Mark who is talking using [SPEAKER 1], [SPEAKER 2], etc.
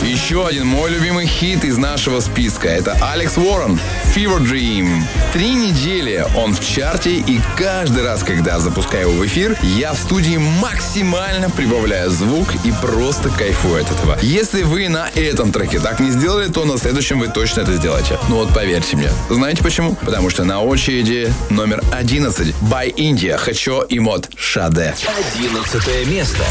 [SPEAKER 1] Еще один мой любимый хит из нашего списка. Это Алекс Уоррен, Fever Dream. 3 недели он в чарте, и каждый раз, когда запускаю его в эфир, я в студии максимально прибавляю звук и просто кайфую от этого. Если вы на этом треке так не сделали, то на следующем вы точно это сделаете. Ну вот поверьте мне. Знаете почему? Потому что на очереди номер 11 by India, Хачо и Мод Шаде.
[SPEAKER 2] 11 место.